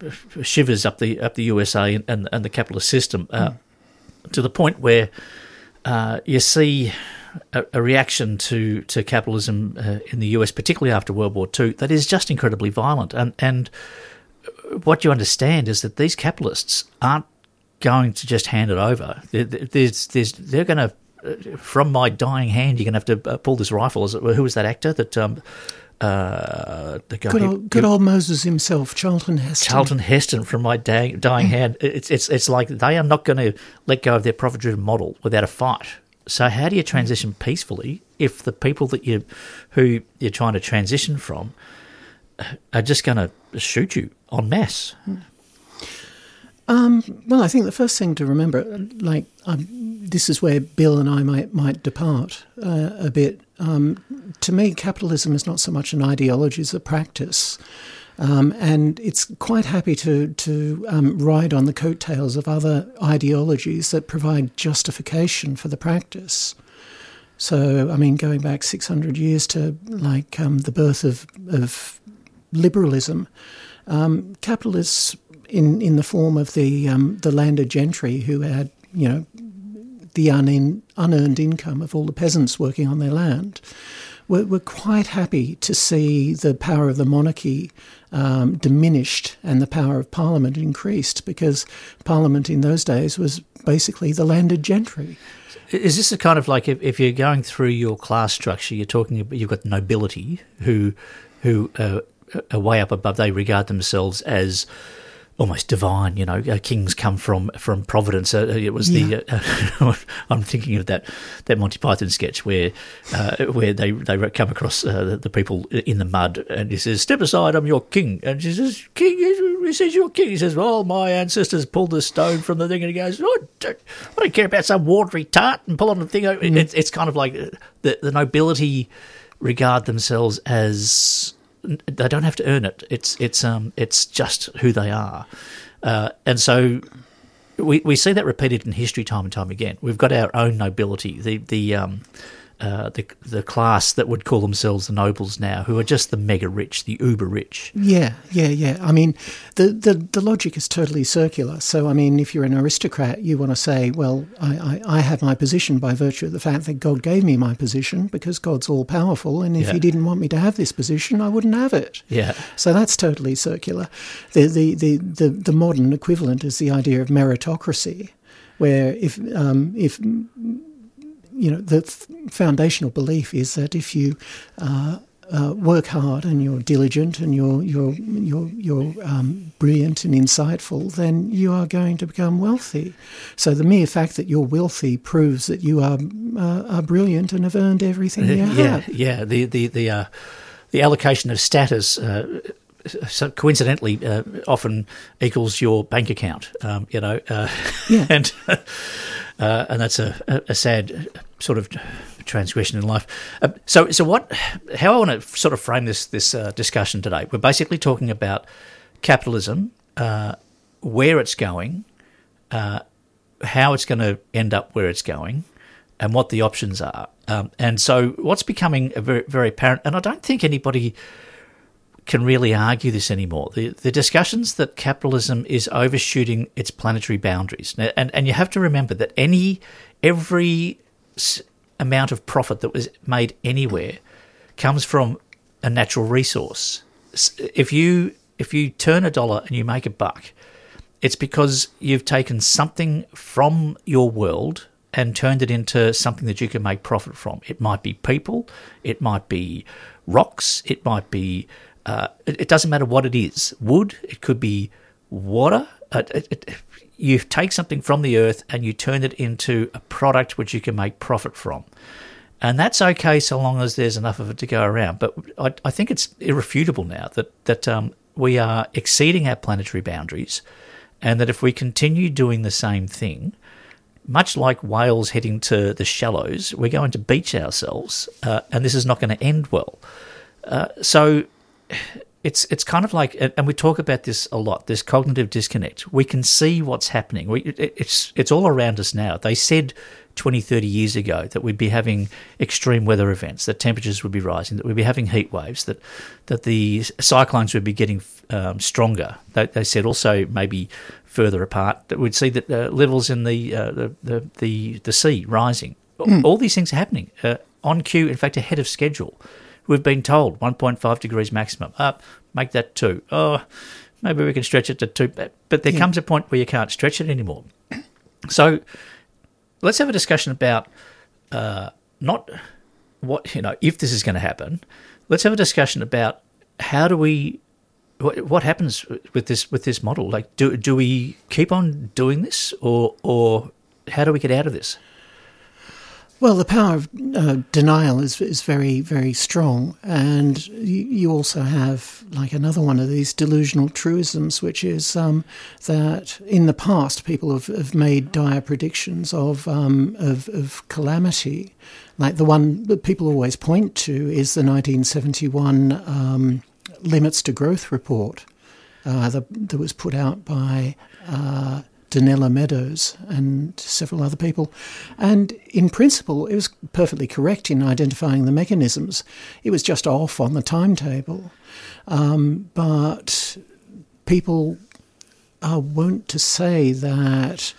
shivers up the USA and the capitalist system to the point where you see a reaction to capitalism in the US, particularly after World War II, that is just incredibly violent. And what you understand is that these capitalists aren't going to just hand it over. They're going to, from my dying hand, you're going to have to pull this rifle. Who was that actor that? Good old Moses himself, Charlton Heston. Charlton Heston, from my dying hand. It's like they are not going to let go of their profit-driven model without a fight. So how do you transition peacefully if the people who you're trying to transition from are just going to shoot you en masse? Well, I think the first thing to remember, this is where Bill and I might depart a bit. To me, capitalism is not so much an ideology as a practice. And it's quite happy to ride on the coattails of other ideologies that provide justification for the practice. So, I mean, going back 600 years to the birth of liberalism, capitalists in the form of the landed gentry who had, the unearned income of all the peasants working on their land, were quite happy to see the power of the monarchy diminished and the power of Parliament increased, because Parliament in those days was basically the landed gentry. Is this a kind of like if you're going through your class structure, you've got nobility who are way up above, they regard themselves as almost divine, kings come from Providence. It was I'm thinking of that Monty Python sketch where they come across the people in the mud, and he says, "Step aside, I'm your king." And she says, "King?" He says, "You're king." He says, "Well, my ancestors pulled the stone from the thing," and he goes, I don't care about some watery tart and pull on the thing. It's kind of like the nobility regard themselves as, they don't have to earn it. It's just who they are, and so we see that repeated in history time and time again. We've got our own nobility, the class that would call themselves the nobles now, who are just the mega rich, the uber rich. Yeah. I mean, the logic is totally circular. So, I mean, if you're an aristocrat, you want to say, well, I have my position by virtue of the fact that God gave me my position, because God's all powerful, and if he didn't want me to have this position, I wouldn't have it. Yeah. So that's totally circular. The modern equivalent is the idea of meritocracy, where if the foundational belief is that if you work hard and you're diligent and you're brilliant and insightful, then you are going to become wealthy. So the mere fact that you're wealthy proves that you are brilliant and have earned everything you have. Yeah. The allocation of status. So coincidentally, often equals your bank account. And that's a sad sort of transgression in life. So how I want to sort of frame this discussion today, we're basically talking about capitalism, where it's going, how it's going to end up where it's going, and what the options are. And so what's becoming very, very apparent, and I don't think anybody can really argue this anymore. The discussions that capitalism is overshooting its planetary boundaries, and you have to remember that every amount of profit that was made anywhere comes from a natural resource. If you turn $1 and you make $1, it's because you've taken something from your world and turned it into something that you can make profit from. It might be people, it might be rocks, it might be it doesn't matter what it is. Wood, it could be water. You take something from the earth and you turn it into a product which you can make profit from. And that's okay so long as there's enough of it to go around. But I think it's irrefutable now that we are exceeding our planetary boundaries, and that if we continue doing the same thing, much like whales heading to the shallows, we're going to beach ourselves, and this is not going to end well. So it's kind of like, and we talk about this a lot, this cognitive disconnect. We can see what's happening. It's all around us now. They said 20, 30 years ago that we'd be having extreme weather events, that temperatures would be rising, that we'd be having heat waves, that the cyclones would be getting stronger. They said also maybe further apart, that we'd see that levels in the sea rising. All these things are happening on cue, in fact, ahead of schedule. We've been told 1.5 degrees maximum. Make that 2. Oh, maybe we can stretch it to 2. But there comes a point where you can't stretch it anymore. So let's have a discussion about not what, if this is going to happen. Let's have a discussion about how do we, what happens with this model? Like, do we keep on doing this, or how do we get out of this? Well, the power of denial is very, very strong, and you also have like another one of these delusional truisms, which is that in the past people have made dire predictions of calamity. Like the one that people always point to is the 1971 Limits to Growth report that was put out by Donella Meadows and several other people. And in principle, it was perfectly correct in identifying the mechanisms. It was just off on the timetable. But people are wont to say that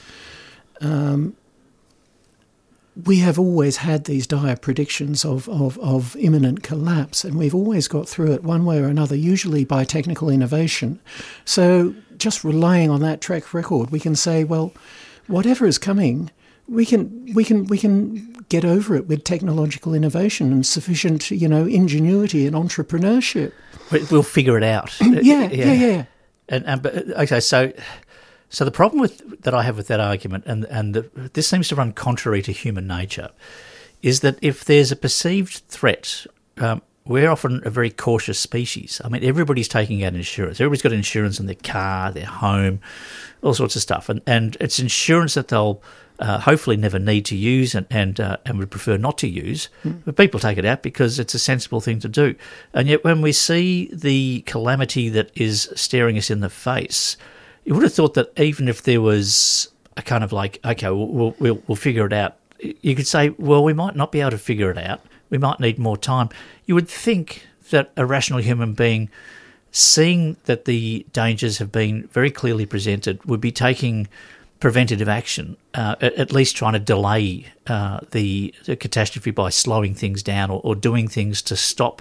we have always had these dire predictions of imminent collapse, and we've always got through it one way or another, usually by technical innovation. So just relying on that track record, we can say, well, whatever is coming, we can get over it with technological innovation and sufficient, ingenuity and entrepreneurship. We'll figure it out. Yeah. Okay, so the problem that I have with that argument, and this seems to run contrary to human nature, is that if there's a perceived threat, we're often a very cautious species. I mean, everybody's taking out insurance. Everybody's got insurance on their car, their home, all sorts of stuff. And it's insurance that they'll hopefully never need to use and would prefer not to use. But people take it out because it's a sensible thing to do. And yet when we see the calamity that is staring us in the face, you would have thought that even if there was a kind of like, okay, we'll figure it out, you could say, well, we might not be able to figure it out. We might need more time. You would think that a rational human being, seeing that the dangers have been very clearly presented, would be taking preventative action, at least trying to delay the catastrophe by slowing things down or doing things to stop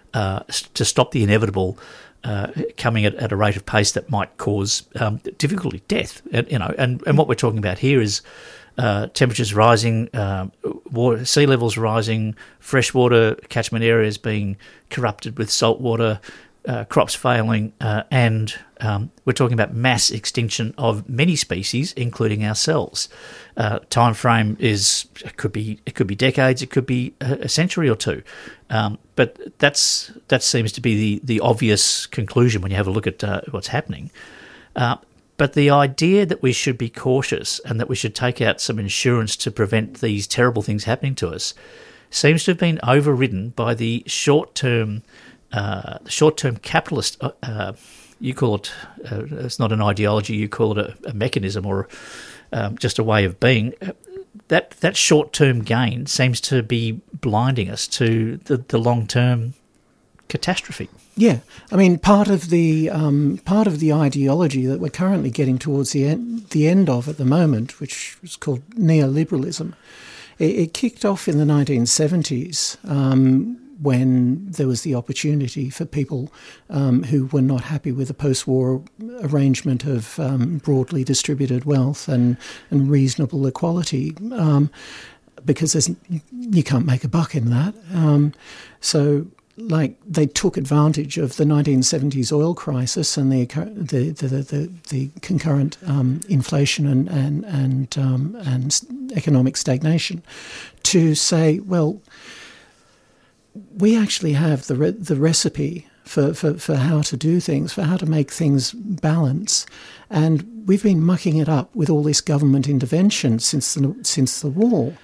the inevitable coming at a rate of pace that might cause difficulty, death. And what we're talking about here is temperatures rising, sea levels rising, freshwater catchment areas being corrupted with salt water, crops failing, and we're talking about mass extinction of many species, including ourselves. Time frame it could be decades, it could be a century or two, but that seems to be the obvious conclusion when you have a look at what's happening. But the idea that we should be cautious and that we should take out some insurance to prevent these terrible things happening to us seems to have been overridden by the short-term capitalist. You call it, it's not an ideology, you call it a mechanism or just a way of being. That short-term gain seems to be blinding us to the long-term catastrophe. Yeah, I mean, part of the ideology that we're currently getting towards the end of at the moment, which is called neoliberalism, it kicked off in the 1970s when there was the opportunity for people who were not happy with the post-war arrangement of broadly distributed wealth and reasonable equality, because you can't make a buck in that. So they took advantage of the 1970s oil crisis and the concurrent inflation and economic stagnation to say, well, we actually have the recipe for how to do things, for how to make things balance, and we've been mucking it up with all this government intervention since the war.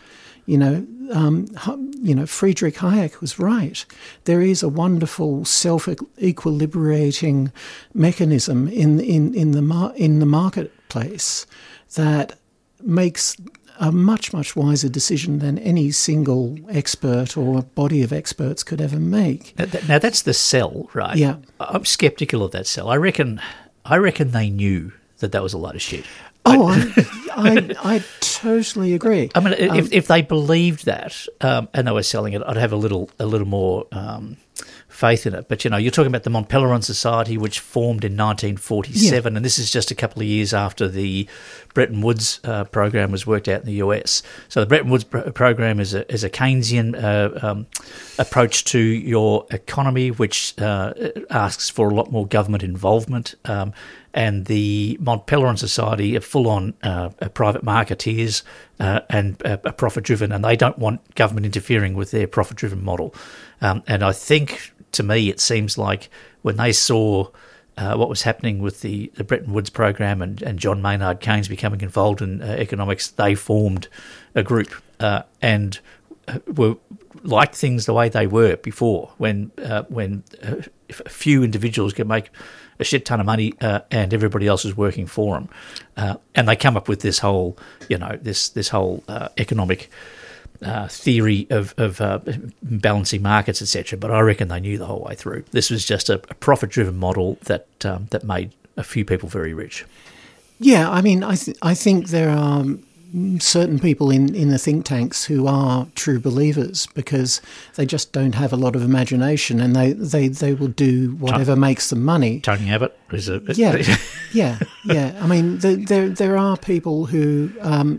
Friedrich Hayek was right. There is a wonderful self-equilibrating mechanism in the marketplace that makes a much, much wiser decision than any single expert or body of experts could ever make. Now that's the sell, right? Yeah. I'm sceptical of that sell. I reckon they knew that was a load of shit. Oh, I totally agree. I mean, if they believed that and they were selling it, I'd have a little more faith in it. But, you know, you're talking about the Mont Pelerin Society, which formed in 1947, and this is just a couple of years after the Bretton Woods program was worked out in the US. So the Bretton Woods program is a Keynesian approach to your economy, which asks for a lot more government involvement. And the Mont Pelerin Society are full-on private marketeers and profit-driven, and they don't want government interfering with their profit-driven model. And I think, to me, it seems like when they saw what was happening with the Bretton Woods program and John Maynard Keynes becoming involved in economics, they formed a group and were liked things the way they were before, when a few individuals could make a shit ton of money and everybody else is working for them. And they come up with this whole, this whole economic theory of balancing markets, etc. But I reckon they knew the whole way through. This was just a profit-driven model that made a few people very rich. Yeah, I mean, I think there are certain people in the think tanks who are true believers because they just don't have a lot of imagination, and they will do whatever makes them money. Tony Abbott is a yeah. I mean, there are people who,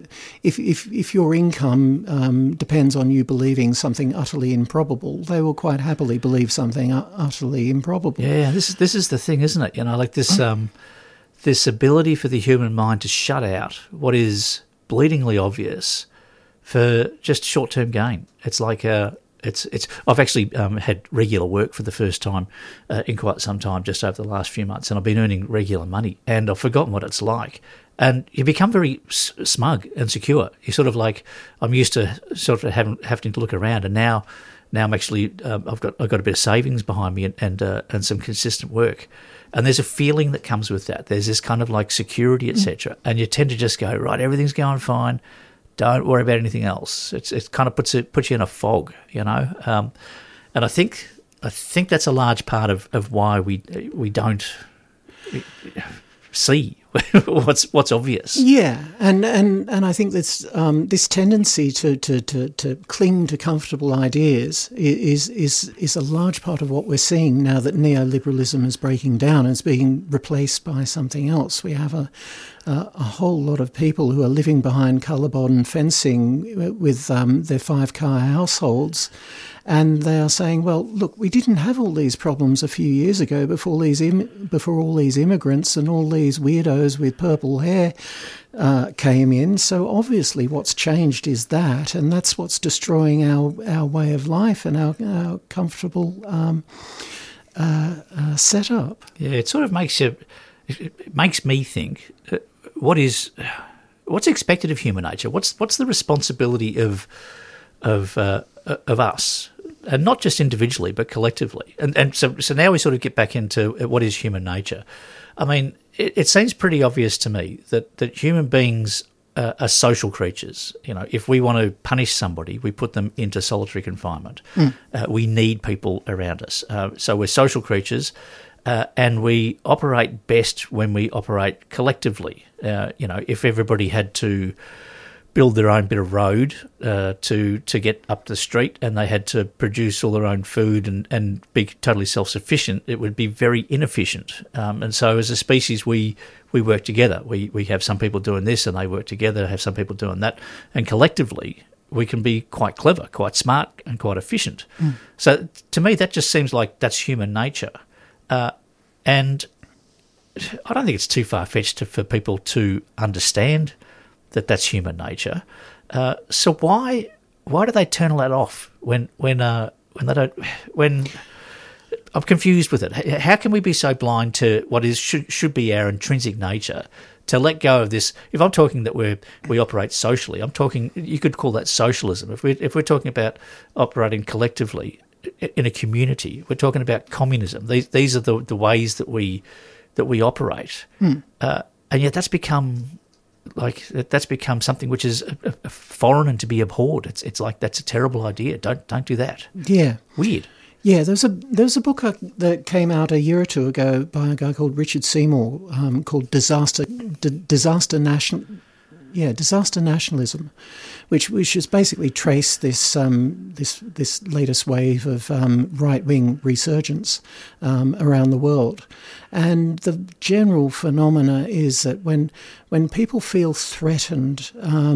if your income depends on you believing something utterly improbable, they will quite happily believe something utterly improbable. Yeah, this is the thing, isn't it? You know, like this this ability for the human mind to shut out what is bleedingly obvious for just short-term gain. It's like it's. I've actually had regular work for the first time in quite some time, just over the last few months, and I've been earning regular money, and I've forgotten what it's like. And you become very smug and secure. You're sort of like, I'm used to sort of having to look around, and now I'm actually I've got a bit of savings behind me and some consistent work. And there's a feeling that comes with that. There's this kind of like security, etc. And you tend to just go, right, everything's going fine. Don't worry about anything else. It kind of puts you in a fog, you know. And I think that's a large part of why we don't see what's obvious. Yeah, and I think this tendency to cling to comfortable ideas is a large part of what we're seeing now that neoliberalism is breaking down and is being replaced by something else. We have a whole lot of people who are living behind colour-bodden fencing with their 5-car households. And they are saying, well, look, we didn't have all these problems a few years ago before all these immigrants and all these weirdos with purple hair came in. So obviously what's changed is that, and that's what's destroying our way of life and our comfortable setup. Yeah, it sort of makes me think, what's expected of human nature? What's the responsibility of us? And not just individually, but collectively. And so now we sort of get back into what is human nature. I mean, it seems pretty obvious to me that human beings are social creatures. You know, if we want to punish somebody, we put them into solitary confinement. We need people around us. So we're social creatures, and we operate best when we operate collectively. You know, if everybody had to build their own bit of road to get up the street, and they had to produce all their own food and be totally self-sufficient, it would be very inefficient. And so as a species, we work together. We have some people doing this and they work together, have some people doing that. And collectively, we can be quite clever, quite smart and quite efficient. So to me, that just seems like that's human nature. And I don't think it's too far-fetched for people to understand that's human nature. So why do they turn all that off when they don't? When I'm confused with it. How can we be so blind to what should be our intrinsic nature to let go of this? If I'm talking that we operate socially, I'm talking. You could call that socialism. If we're talking about operating collectively in a community, we're talking about communism. These are the ways that we operate, and yet that's become like that's become something which is a foreign and to be abhorred. It's like that's a terrible idea. Don't do that. Yeah, weird. Yeah, there's a book that came out a year or two ago by a guy called Richard Seymour called Disaster Nationalism, which has basically traced this this latest wave of right-wing resurgence around the world. And the general phenomena is that when people feel threatened,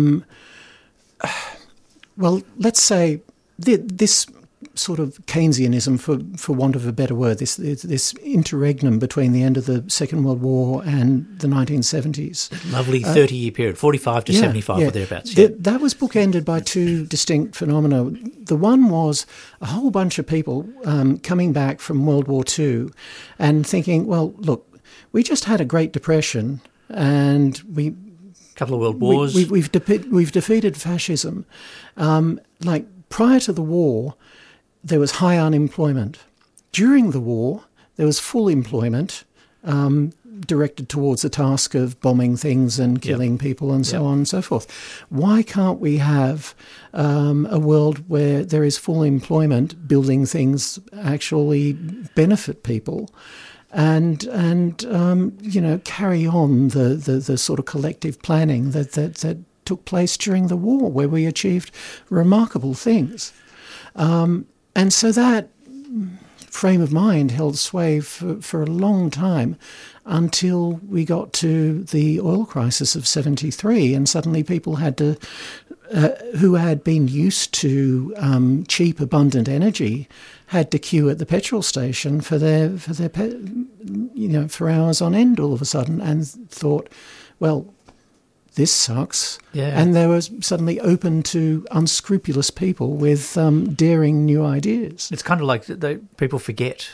well, let's say this sort of Keynesianism, for want of a better word, this interregnum between the end of the Second World War and the 1970s. Lovely 30-year period, 45 to 75 or thereabouts. Yeah. That was bookended by two distinct phenomena. The one was a whole bunch of people coming back from World War II and thinking, well, look, we just had a Great Depression and couple of world wars. We've defeated fascism. Like prior to the war, there was high unemployment. During the war, there was full employment directed towards the task of bombing things and killing people and so on and so forth. Why can't we have a world where there is full employment, building things actually benefit people, and carry on the sort of collective planning that took place during the war, where we achieved remarkable things. And so that frame of mind held sway for a long time until we got to the oil crisis of 73, and suddenly people had to, who had been used to cheap, abundant energy, had to queue at the petrol station for hours on end all of a sudden, and thought, well, this sucks. Yeah. And they were suddenly open to unscrupulous people with daring new ideas. It's kind of like people forget.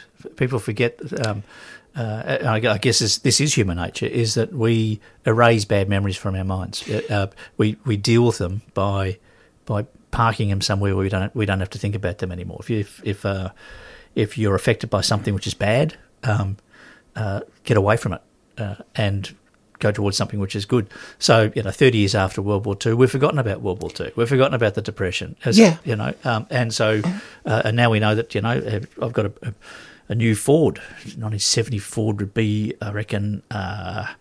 I guess this is human nature, is that we erase bad memories from our minds. We deal with them by parking them somewhere where we don't have to think about them anymore. If you're affected by something which is bad, get away from it and go towards something which is good. So, 30 years after World War II, we've forgotten about World War II. We've forgotten about the Depression. And so, and now we know that, I've got a new Ford. 1970 Ford would be, I reckon, I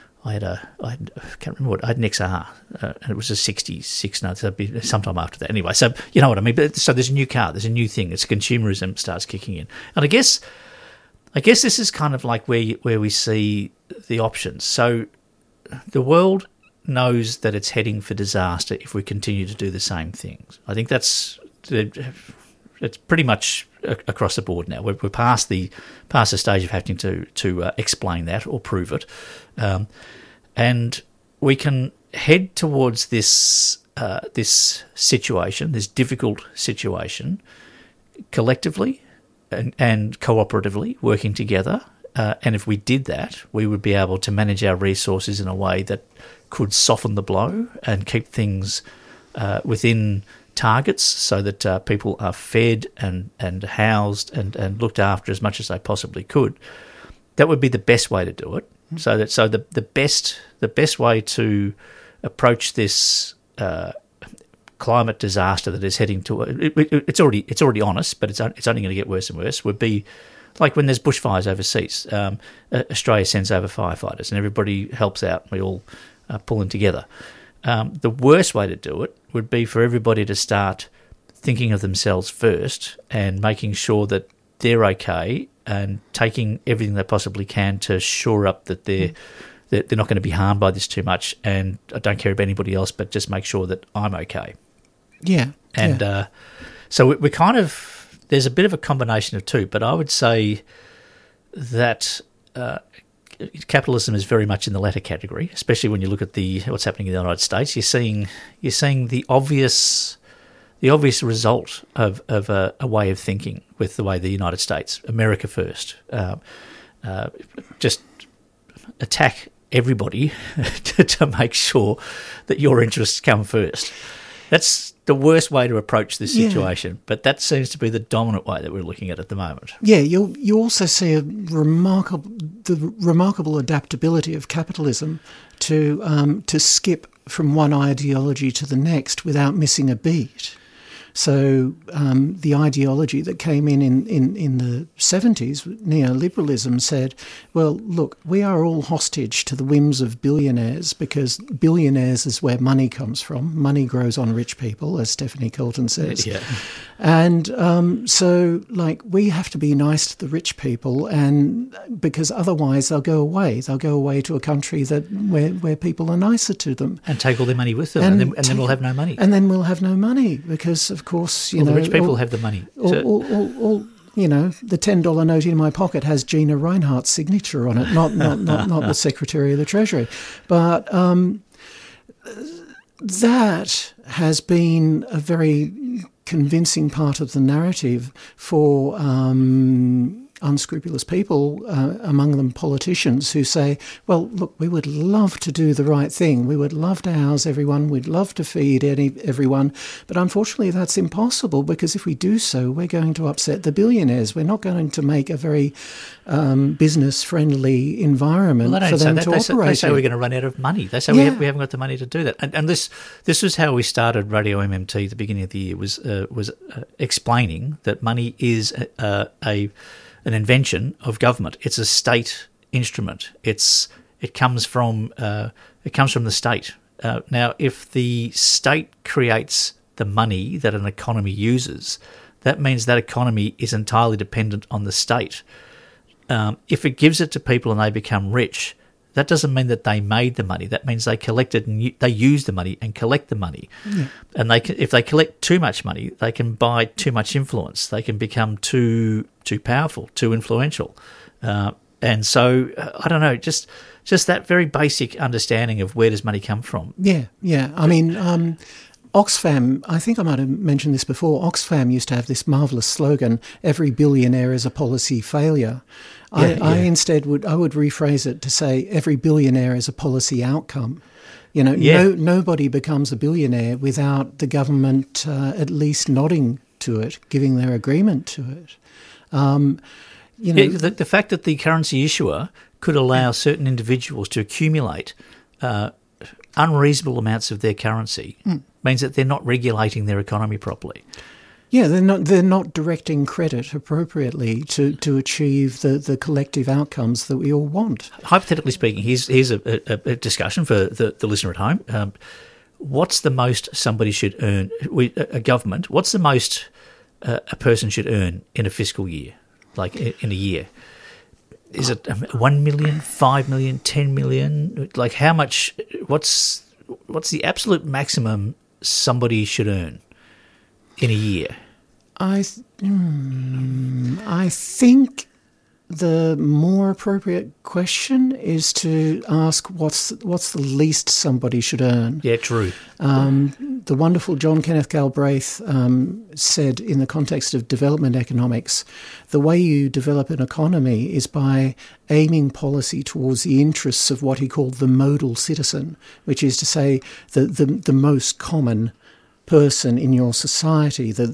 can't remember I had an XR, and it was a 66. No, it'd be sometime after that. Anyway, so you know what I mean. But so there's a new car, there's a new thing. It's consumerism starts kicking in, and I guess this is kind of like where we see the options. So the world knows that it's heading for disaster if we continue to do the same things. I think it's pretty much across the board now. We're past the stage of having to explain that or prove it, and we can head towards this situation, this difficult situation, collectively and cooperatively, working together. And if we did that, we would be able to manage our resources in a way that could soften the blow and keep things within targets so that people are fed and housed and looked after as much as they possibly could. That would be the best way to do it. So the best way to approach this climate disaster that is heading to it's already on us, but it's only going to get worse and worse. Would be like when there's bushfires overseas. Australia sends over firefighters, and everybody helps out. We all pull in together. The worst way to do it would be for everybody to start thinking of themselves first and making sure that they're okay and taking everything they possibly can to shore up that they're not going to be harmed by this too much, and I don't care about anybody else, but just make sure that I'm okay. Yeah. And so we kind of, there's a bit of a combination of two, but I would say that capitalism is very much in the latter category, especially when you look at what's happening in the United States. You're seeing the obvious result of a way of thinking with the way the United States, America first, just attack everybody to make sure that your interests come first. That's the worst way to approach this situation, but that seems to be the dominant way that we're looking at the moment. Yeah, you also see the remarkable adaptability of capitalism to skip from one ideology to the next without missing a beat. So the ideology that came in the 70s, neoliberalism, said, well, look, we are all hostage to the whims of billionaires because billionaires is where money comes from. Money grows on rich people, as Stephanie Colton says. Yeah. And so, we have to be nice to the rich people, and because otherwise they'll go away. They'll go away to a country where people are nicer to them. And take all their money with them, and then we'll have no money. And then we'll have no money because, of course, the rich people have the money. The $10 note in my pocket has Gina Rinehart's signature on it, not the Secretary of the Treasury. But that has been a very convincing part of the narrative for unscrupulous people, among them politicians, who say, well, look, we would love to do the right thing. We would love to house everyone. We'd love to feed everyone. But unfortunately, that's impossible because if we do so, we're going to upset the billionaires. We're not going to make a very business-friendly environment for them to operate. They say we're going to run out of money. They say we haven't got the money to do that. And this was how we started Radio MMT at the beginning of the year, was explaining that money is an invention of government. It's a state instrument. It comes from the state. Now, if the state creates the money that an economy uses, that means that economy is entirely dependent on the state. If it gives it to people and they become rich, that doesn't mean that they made the money. That means they collected and they use the money and collect the money. Yeah. And if they collect too much money, they can buy too much influence. They can become too powerful, too influential. And so, I don't know, just that very basic understanding of where does money come from. Yeah. I mean, Oxfam, I think I might have mentioned this before, Oxfam used to have this marvellous slogan, every billionaire is a policy failure. I instead would rephrase it to say every billionaire is a policy outcome. Nobody becomes a billionaire without the government at least nodding to it, giving their agreement to it. The fact that the currency issuer could allow certain individuals to accumulate unreasonable amounts of their currency means that they're not regulating their economy properly. Yeah, they're not directing credit appropriately to achieve the collective outcomes that we all want. Hypothetically speaking, here's a discussion for the listener at home. What's the most somebody should earn? A government. What's the most a person should earn in a fiscal year, like in a year? Is it 1 million, 5 million, 10 million? Like how much? What's the absolute maximum somebody should earn in a year? I think the more appropriate question is to ask what's the least somebody should earn. Yeah, true. The wonderful John Kenneth Galbraith said in the context of development economics, the way you develop an economy is by aiming policy towards the interests of what he called the modal citizen, which is to say the most common person in your society, the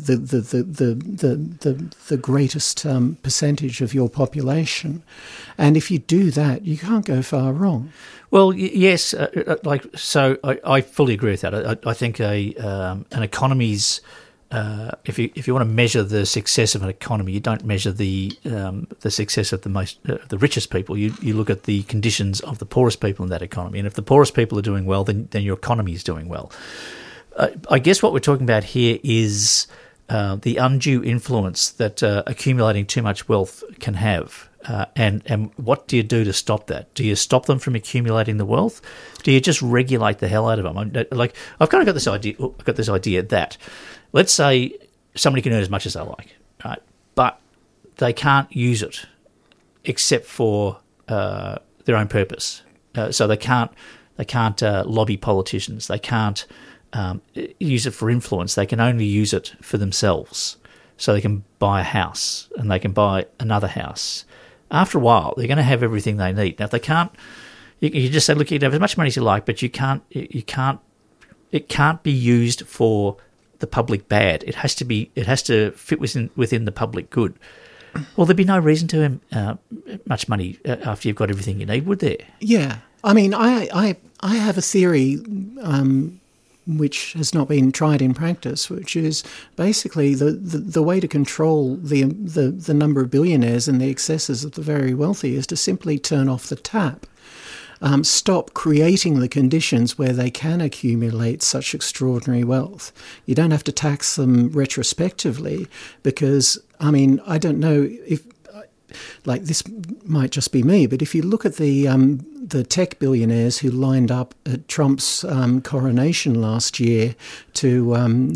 greatest percentage of your population, and if you do that, you can't go far wrong. Well, yes, I fully agree with that. I think an economy's if you want to measure the success of an economy, you don't measure the success of the richest people. You look at the conditions of the poorest people in that economy, and if the poorest people are doing well, then your economy is doing well. I guess what we're talking about here is the undue influence that accumulating too much wealth can have. And what do you do to stop that? Do you stop them from accumulating the wealth? Do you just regulate the hell out of them? I've kind of got this idea. I've got this idea that, let's say, somebody can earn as much as they like, right? But they can't use it except for their own purpose. So they can't lobby politicians. They can't use it for influence. They can only use it for themselves. So they can buy a house and they can buy another house. After a while, they're going to have everything they need. Now, if they can't, you just say, look, you can have as much money as you like, but you can't it can't be used for the public bad. It has to fit within the public good. Well, there'd be no reason to much money after you've got everything you need, would there? Yeah. I mean, I have a theory which has not been tried in practice, which is basically the way to control the number of billionaires and the excesses of the very wealthy is to simply turn off the tap. Stop creating the conditions where they can accumulate such extraordinary wealth. You don't have to tax them retrospectively because, I mean, I don't know if, like, this might just be me, but if you look at the tech billionaires who lined up at Trump's coronation last year to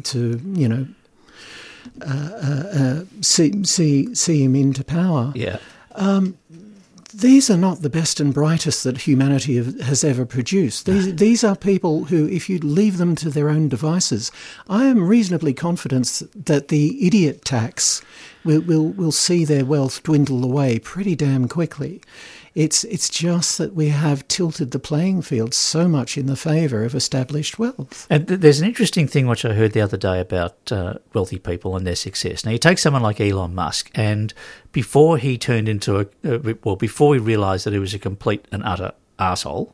see him into power. Yeah. These are not the best and brightest that humanity has ever produced. These are people who, if you leave them to their own devices, I am reasonably confident that the idiot tax will see their wealth dwindle away pretty damn quickly. It's just that we have tilted the playing field so much in the favour of established wealth. And there's an interesting thing which I heard the other day about wealthy people and their success. Now, you take someone like Elon Musk, and before he turned into before he realised that he was a complete and utter arsehole,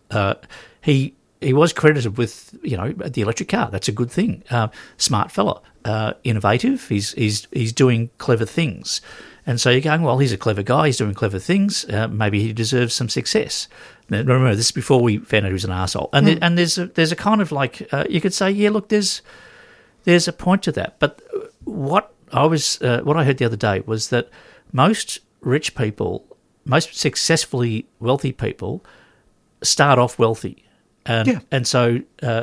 he was credited with, the electric car. That's a good thing. Smart fella, innovative. He's doing clever things. And so you're going, well, he's a clever guy, he's doing clever things, maybe he deserves some success. Now, remember, this is before we found out he was an arsehole. And there's a kind of like, you could say, yeah, look, there's a point to that. But what I heard the other day was that most rich people, most successfully wealthy people, start off wealthy. And so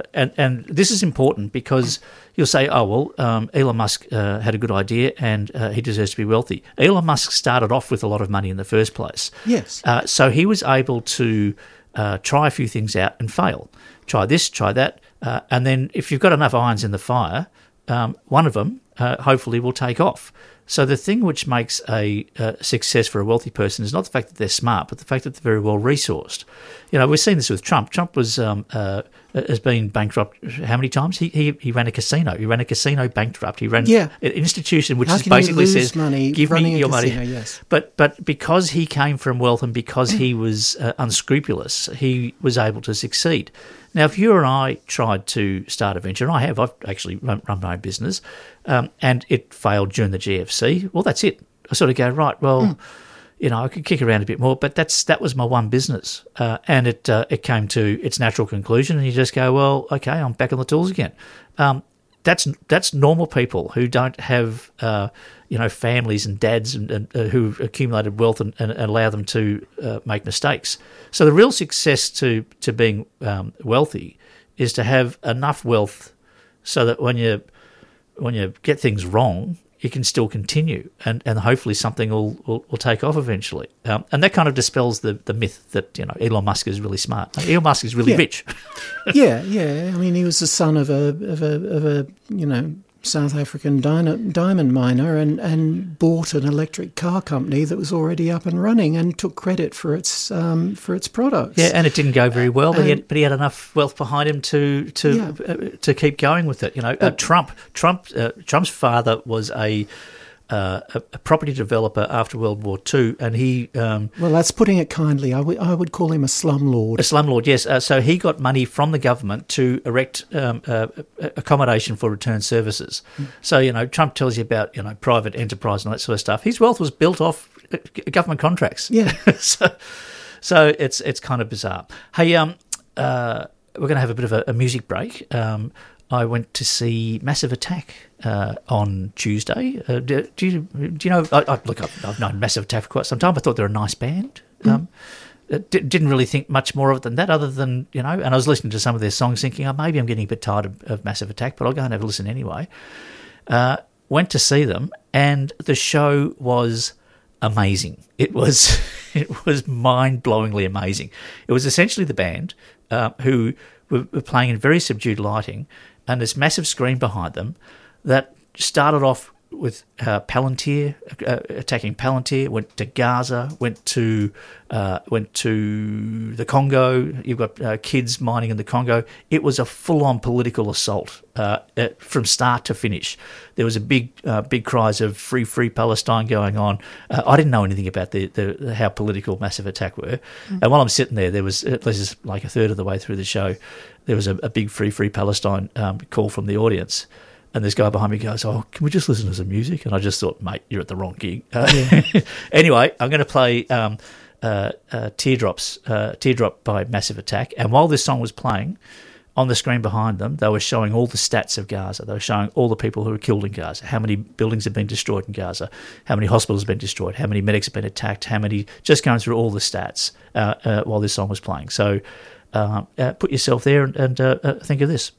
this is important because you'll say, oh, well, Elon Musk had a good idea and he deserves to be wealthy. Elon Musk started off with a lot of money in the first place. Yes. So he was able to try a few things out and fail. Try this, try that. And then if you've got enough irons in the fire, one of them hopefully will take off. So the thing which makes a success for a wealthy person is not the fact that they're smart, but the fact that they're very well resourced. We've seen this with Trump. Trump has been bankrupt how many times? He ran a casino. He ran a casino bankrupt. He ran an institution which basically says, "Give me your money." Yes. But because he came from wealth and because he was unscrupulous, he was able to succeed. Now, if you and I tried to start a venture, and I've actually run my own business, and it failed during the GFC, well, that's it. I sort of go, right, well, I could kick around a bit more, but that was my one business. And it came to its natural conclusion, and you just go, well, okay, I'm back on the tools again. That's normal people who don't have families and dads and who've accumulated wealth and allow them to make mistakes. So the real success to being wealthy is to have enough wealth so that when you get things wrong, you can still continue and hopefully something will take off eventually. And that kind of dispels the myth that Elon Musk is really smart. Elon Musk is really rich. Yeah. I mean, he was the son of a South African diamond miner and bought an electric car company that was already up and running and took credit for its products. Yeah, and it didn't go very well, but he had enough wealth behind him to keep going with it. Trump's father was a property developer after World War II, and he... well, that's putting it kindly. I would call him a slumlord. A slumlord, yes. So he got money from the government to erect accommodation for return services. So, Trump tells you about, private enterprise and all that sort of stuff. His wealth was built off government contracts. Yeah. So it's kind of bizarre. Hey, we're going to have a bit of a music break. I went to see Massive Attack on Tuesday. Do you know? Look, I've known Massive Attack for quite some time. I thought they were a nice band. Didn't really think much more of it than that, other than and I was listening to some of their songs, thinking, oh, maybe I'm getting a bit tired of Massive Attack, but I'll go and have a listen anyway. Went to see them, and the show was amazing. It was mind-blowingly amazing. It was essentially the band who were playing in very subdued lighting, and this massive screen behind them that started off Palantir, attacking Palantir, went to Gaza, went to the Congo. You've got kids mining in the Congo. It was a full-on political assault from start to finish. There was a big cries of free Palestine going on. I didn't know anything about the how political Massive Attack were. And while I'm sitting there, there was, at least like a third of the way through the show, there was a big free Palestine call from the audience. And this guy behind me goes, "Oh, can we just listen to some music?" And I just thought, "Mate, you're at the wrong gig." Anyway, I'm going to play Teardrop by Massive Attack. And while this song was playing, on the screen behind them, they were showing all the stats of Gaza. They were showing all the people who were killed in Gaza, how many buildings have been destroyed in Gaza, how many hospitals have been destroyed, how many medics have been attacked, just going through all the stats while this song was playing. So put yourself there and think of this.